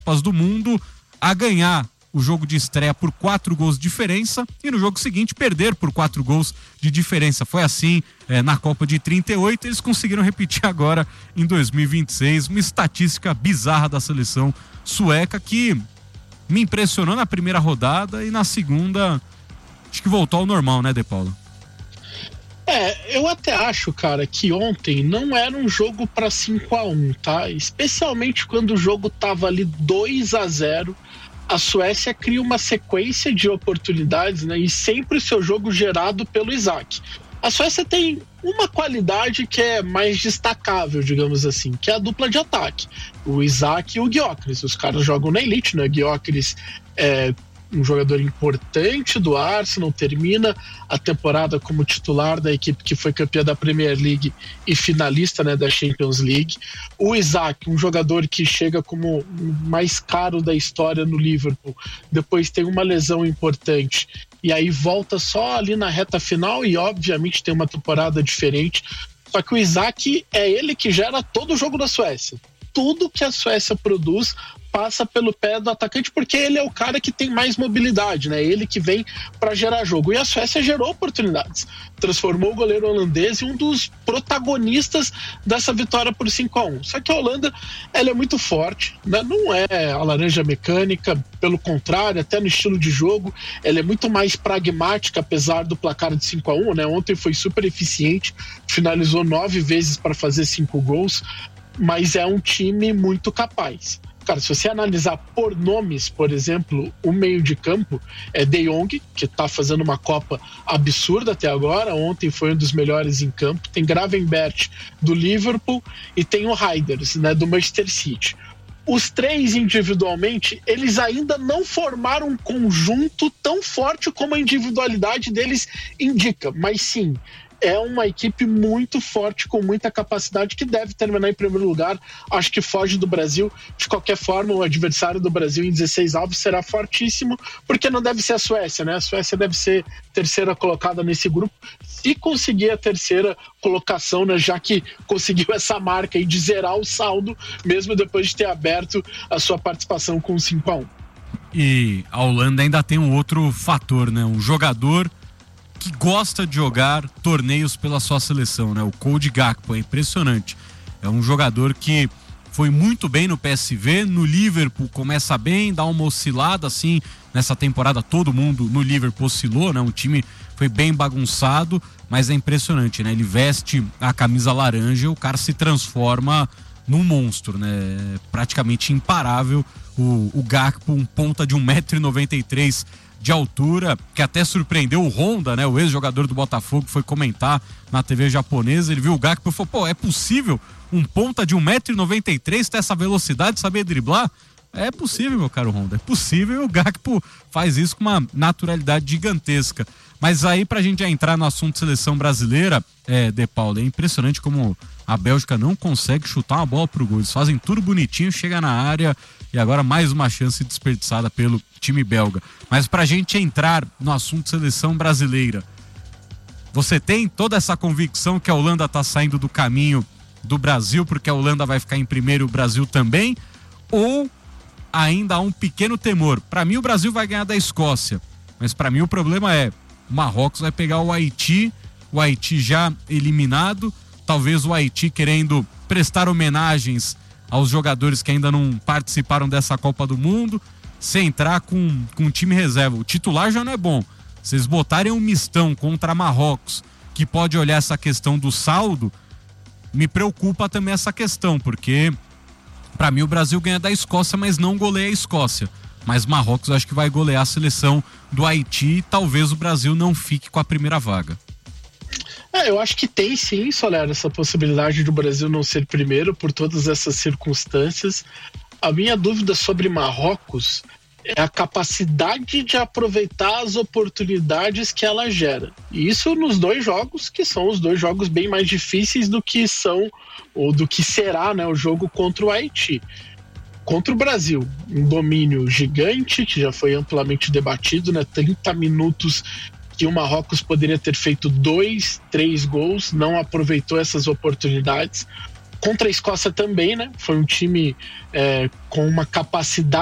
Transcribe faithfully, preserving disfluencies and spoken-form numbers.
Copas do Mundo a ganhar o jogo de estreia por quatro gols de diferença e no jogo seguinte perder por quatro gols de diferença. Foi assim é, na Copa de trinta e oito, eles conseguiram repetir agora em dois mil e vinte e seis, uma estatística bizarra da seleção sueca que me impressionou na primeira rodada e na segunda acho que voltou ao normal, né, De Paula? É, eu até acho, cara, que ontem não era um jogo para cinco a um, tá? Especialmente quando o jogo tava ali dois a zero, a Suécia cria uma sequência de oportunidades, né? E sempre o seu jogo gerado pelo Isaac. A Suécia tem uma qualidade que é mais destacável, digamos assim, que é a dupla de ataque. O Isaac e o Gyökeres. Os caras jogam na elite, né? Gyökeres é um jogador importante do Arsenal, termina a temporada como titular da equipe que foi campeã da Premier League e finalista, né, da Champions League. O Isaac, um jogador que chega como o mais caro da história no Liverpool, depois tem uma lesão importante e aí volta só ali na reta final e obviamente tem uma temporada diferente. Só que o Isaac é ele que gera todo o jogo da Suécia. Tudo que a Suécia produz passa pelo pé do atacante, porque ele é o cara que tem mais mobilidade, né? Ele que vem para gerar jogo. E a Suécia gerou oportunidades. Transformou o goleiro holandês em um dos protagonistas dessa vitória por cinco a um. Só que a Holanda, ela é muito forte, né? Não é a laranja mecânica, pelo contrário, até no estilo de jogo, ela é muito mais pragmática, apesar do placar de cinco a um, né? Ontem foi super eficiente, finalizou nove vezes para fazer cinco gols, mas é um time muito capaz. Cara, se você analisar por nomes, por exemplo, o meio de campo é De Jong, que tá fazendo uma Copa absurda até agora, ontem foi um dos melhores em campo, tem Gravenberch do Liverpool e tem o Reinders, né, do Manchester City. Os três individualmente, eles ainda não formaram um conjunto tão forte como a individualidade deles indica, mas sim, é uma equipe muito forte, com muita capacidade, que deve terminar em primeiro lugar. Acho que foge do Brasil. De qualquer forma, o adversário do Brasil em dezesseis avos será fortíssimo, porque não deve ser a Suécia, né? A Suécia deve ser terceira colocada nesse grupo, se conseguir a terceira colocação, né? Já que conseguiu essa marca aí de zerar o saldo, mesmo depois de ter aberto a sua participação com cinco a um. E a Holanda ainda tem um outro fator, né? Um jogador que gosta de jogar torneios pela sua seleção, né? O Cody Gakpo, é impressionante. É um jogador que foi muito bem no P S V, no Liverpool começa bem, dá uma oscilada assim, nessa temporada todo mundo no Liverpool oscilou, né? Um time foi bem bagunçado, mas é impressionante, né? Ele veste a camisa laranja e o cara se transforma num monstro, né? É praticamente imparável o, o Gakpo, um ponta de um metro e noventa e três de altura, que até surpreendeu o Honda, né? O ex-jogador do Botafogo foi comentar na T V japonesa, ele viu o Gakpo e falou, pô, é possível um ponta de um metro e noventa e três ter essa velocidade, saber driblar? É possível, meu caro Honda, é possível, e o Gakpo faz isso com uma naturalidade gigantesca. Mas aí, pra gente já entrar no assunto de seleção brasileira, é, De Paula, é impressionante como a Bélgica não consegue chutar uma bola pro gol. Eles fazem tudo bonitinho, chega na área e agora mais uma chance desperdiçada pelo time belga. Mas pra gente entrar no assunto de seleção brasileira, você tem toda essa convicção que a Holanda tá saindo do caminho do Brasil, porque a Holanda vai ficar em primeiro e o Brasil também? Ou ainda há um pequeno temor? Pra mim o Brasil vai ganhar da Escócia, mas pra mim o problema é o Marrocos vai pegar o Haiti, o Haiti já eliminado, talvez o Haiti querendo prestar homenagens aos jogadores que ainda não participaram dessa Copa do Mundo, se entrar com, com um time reserva. O titular já não é bom. Se eles botarem um mistão contra Marrocos, que pode olhar essa questão do saldo, me preocupa também essa questão, porque pra mim o Brasil ganha da Escócia, mas não goleia a Escócia. Mas Marrocos acho que vai golear a seleção do Haiti e talvez o Brasil não fique com a primeira vaga. É, eu acho que tem sim, Soler, essa possibilidade do Brasil não ser primeiro por todas essas circunstâncias. A minha dúvida sobre Marrocos é a capacidade de aproveitar as oportunidades que ela gera. E isso nos dois jogos, que são os dois jogos bem mais difíceis do que são, ou do que será, né, o jogo contra o Haiti. Contra o Brasil, um domínio gigante, que já foi amplamente debatido, né? trinta minutos que o Marrocos poderia ter feito dois, três gols, não aproveitou essas oportunidades. contra a Escócia também, né? Foi um time é, com uma capacidade